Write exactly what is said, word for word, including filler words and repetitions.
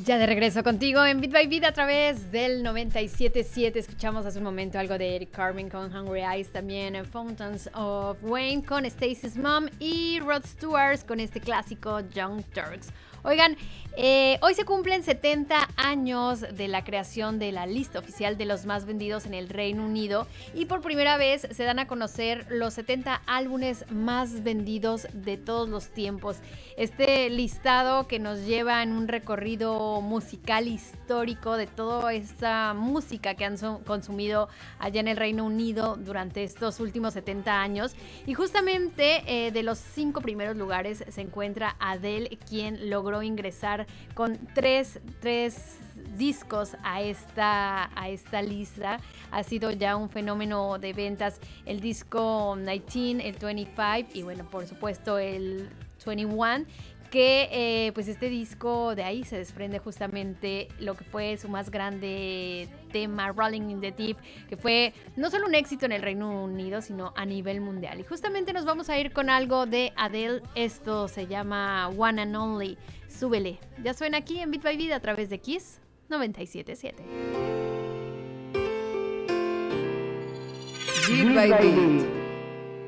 Ya de regreso contigo en Beat by Beat a través del noventa y siete punto siete. Escuchamos hace un momento algo de Eric Carmen con Hungry Eyes, también Fountains of Wayne con Stacy's Mom y Rod Stewart con este clásico Young Turks. Oigan, eh, hoy se cumplen setenta años de la creación de la lista oficial de los más vendidos en el Reino Unido y por primera vez se dan a conocer los setenta álbumes más vendidos de todos los tiempos. Este listado que nos lleva en un recorrido musical histórico de toda esta música que han so- consumido allá en el Reino Unido durante estos últimos setenta años. Y justamente eh, de los cinco primeros lugares se encuentra Adele, quien logró ingresar con tres, tres discos a esta, a esta lista. Ha sido ya un fenómeno de ventas el disco diecinueve, el veinticinco y bueno, por supuesto el veintiuno, que eh, pues este disco de ahí se desprende justamente lo que fue su más grande tema, Rolling in the Deep, que fue no solo un éxito en el Reino Unido, sino a nivel mundial. Y justamente nos vamos a ir con algo de Adele. Esto se llama One and Only. Súbele. Ya suena aquí en Beat by Beat a través de Kiss noventa y siete punto siete. Beat by Beat.